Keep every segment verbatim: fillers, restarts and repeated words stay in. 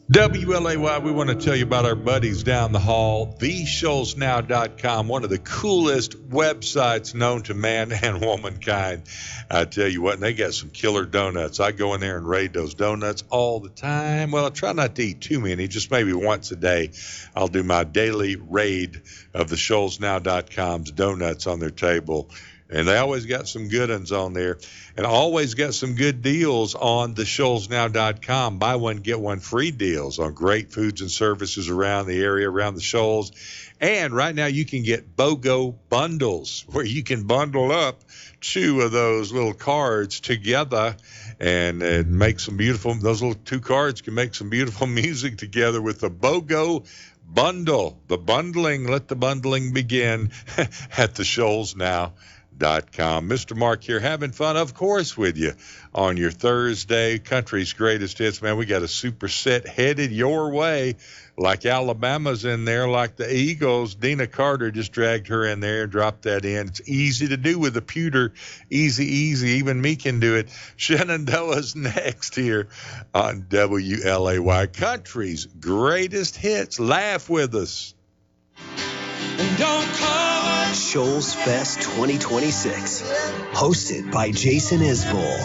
W L A Y, we want to tell you about our buddies down the hall, the shoals now dot com, one of the coolest websites known to man and womankind. I tell you what, and they got some killer donuts. I go in there and raid those donuts all the time. Well, I try not to eat too many, just maybe once a day. I'll do my daily raid of the shoals now dot com's donuts on their table. And they always got some good ones on there. And always got some good deals on the shoals now dot com. Buy one, get one free deals on great foods and services around the area, around the Shoals. And right now you can get BOGO bundles where you can bundle up two of those little cards together and uh, make some beautiful, those little two cards can make some beautiful music together with the BOGO bundle. The bundling, let the bundling begin at the shoals now dot com. Mister Mark here, having fun, of course, with you on your Thursday country's greatest hits. Man, we got a super set headed your way, like Alabama's in there, like the Eagles. Dina Carter just dragged her in there and dropped that in. It's easy to do with a pewter. Easy, easy. Even me can do it. Shenandoah's next here on W L A Y, country's greatest hits. Laugh with us. And don't call us Shoals Fest twenty twenty-six, hosted by Jason Isbell.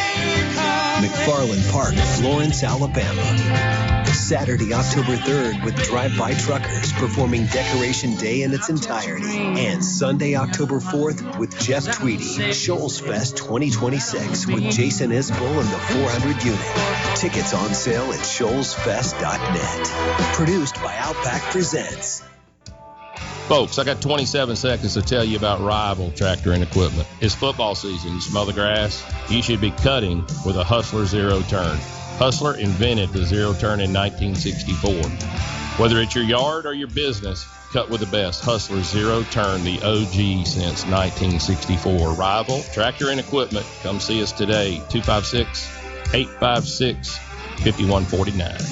McFarland Park, Florence, Alabama. Saturday, October third, with Drive-By Truckers performing Decoration Day in its entirety. And Sunday, October fourth, with Jeff Tweedy. Shoals Fest twenty twenty-six with Jason Isbell and the four hundred unit. Tickets on sale at shoals fest dot net. Produced by Outback Presents. Folks, I got twenty-seven seconds to tell you about Rival Tractor and Equipment. It's football season. You smell the grass? You should be cutting with a Hustler Zero Turn. Hustler invented the Zero Turn in nineteen sixty-four. Whether it's your yard or your business, cut with the best. Hustler Zero Turn, the O G since nineteen sixty-four. Rival Tractor and Equipment. Come see us today. two five six, eight five six, five one four nine.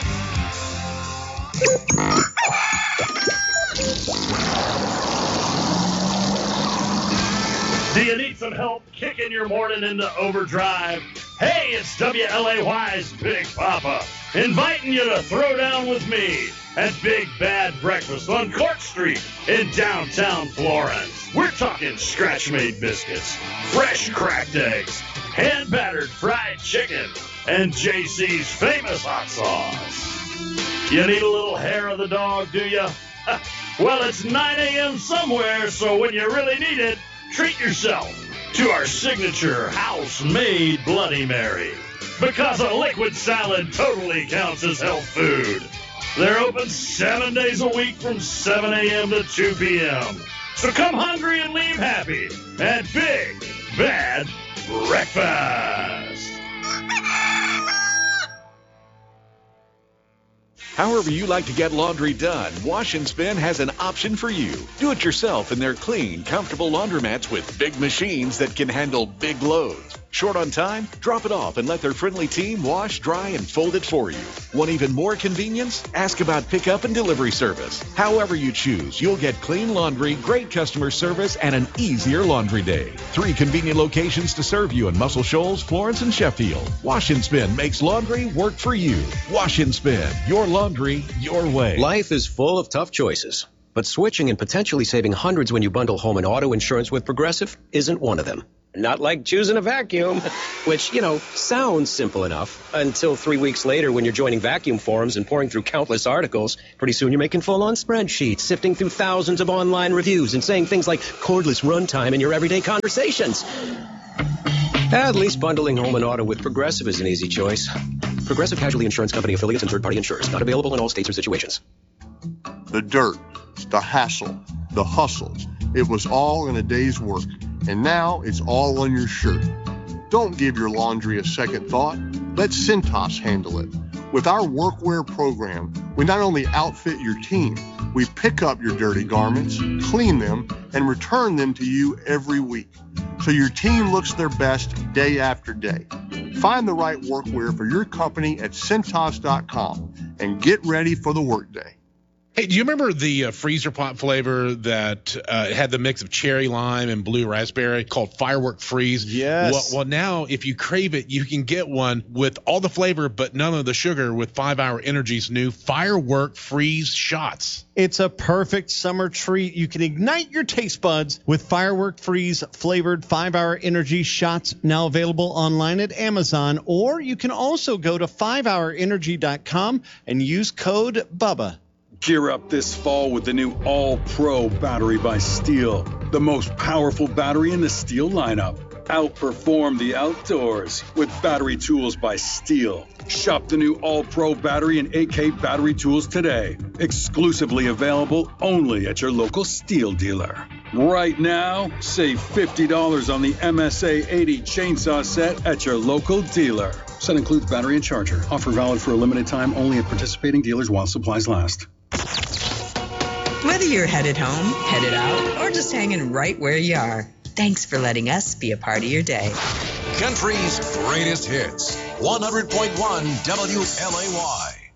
Do you need some help kicking your morning into overdrive? Hey, it's W L A Y's Big Papa, inviting you to throw down with me at Big Bad Breakfast on Court Street in downtown Florence. We're talking scratch-made biscuits, fresh cracked eggs, hand-battered fried chicken, and J C's famous hot sauce. You need a little hair of the dog, do you? Well, it's nine a.m. somewhere, so when you really need it, treat yourself to our signature house-made Bloody Mary, because a liquid salad totally counts as health food. They're open seven days a week from seven a.m. to two p.m. So come hungry and leave happy at Big Bad Breakfast. However you like to get laundry done, Wash and Spin has an option for you. Do it yourself in their clean, comfortable laundromats with big machines that can handle big loads. Short on time? Drop it off and let their friendly team wash, dry, and fold it for you. Want even more convenience? Ask about pickup and delivery service. However you choose, you'll get clean laundry, great customer service, and an easier laundry day. Three convenient locations to serve you in Muscle Shoals, Florence, and Sheffield. Wash and Spin makes laundry work for you. Wash and Spin, your laundry, your way. Life is full of tough choices, but switching and potentially saving hundreds when you bundle home and auto insurance with Progressive isn't one of them. Not like choosing a vacuum, which, you know, sounds simple enough until three weeks later when you're joining vacuum forums and pouring through countless articles. Pretty soon you're making full-on spreadsheets, sifting through thousands of online reviews and saying things like cordless runtime in your everyday conversations. At least bundling home and auto with Progressive is an easy choice. Progressive Casualty Insurance Company affiliates and third-party insurers. Not available in all states or situations. The dirt, the hassle, the hustles. It was all in a day's work. And now it's all on your shirt. Don't give your laundry a second thought. Let Cintas handle it. With our workwear program, we not only outfit your team, we pick up your dirty garments, clean them, and return them to you every week, so your team looks their best day after day. Find the right workwear for your company at Cintas dot com and get ready for the workday. Hey, do you remember the uh, freezer pop flavor that uh, had the mix of cherry lime and blue raspberry called Firework Freeze? Yes. Well, well, now if you crave it, you can get one with all the flavor but none of the sugar with five hour Energy's new Firework Freeze shots. It's a perfect summer treat. You can ignite your taste buds with Firework Freeze flavored five hour Energy shots, now available online at Amazon, or you can also go to five hour energy dot com and use code BUBBA. Gear up this fall with the new All-Pro battery by Steel, the most powerful battery in the Steel lineup. Outperform the outdoors with battery tools by Steel. Shop the new All-Pro battery and A K battery tools today. Exclusively available only at your local Steel dealer. Right now, save fifty dollars on the M S A eighty chainsaw set at your local dealer. Set includes battery and charger. Offer valid for a limited time only at participating dealers while supplies last. Whether you're headed home, headed out, or just hanging right where you are, thanks for letting us be a part of your day. Country's greatest hits, one hundred point one W L A Y.